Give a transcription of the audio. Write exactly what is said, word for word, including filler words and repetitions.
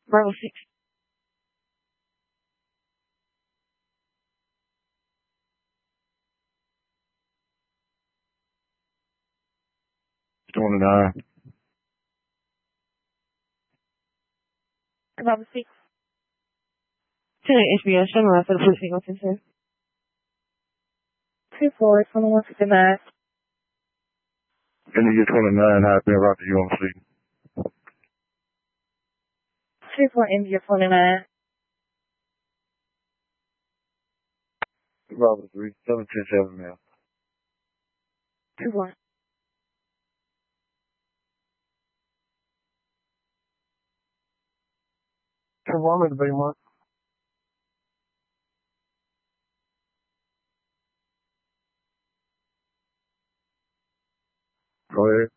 Bravo six. twenty-nine. Bravo six. ten H B O, show me around for the police single ten. two four, twenty-one fifty-nine. And you get twenty-nine, how been right to you on the scene. two four, India twenty-nine. Bravo three, seven ten seven now. two four. Two one in the bay mark. Go ahead.